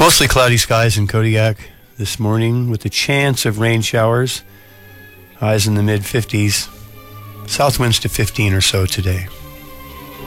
Mostly cloudy skies in Kodiak this morning with a chance of rain showers. Highs in the mid-50s. South winds to 15 or so today.